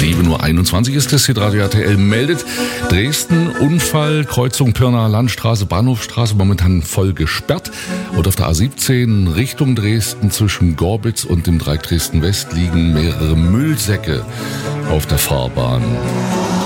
7:21 Uhr ist es, Radio RTL meldet. Dresden, Unfall, Kreuzung Pirnaer Landstraße, Bahnhofstraße, momentan voll gesperrt. Und auf der A17 Richtung Dresden zwischen Gorbitz und dem Dreieck Dresden West liegen mehrere Müllsäcke auf der Fahrbahn.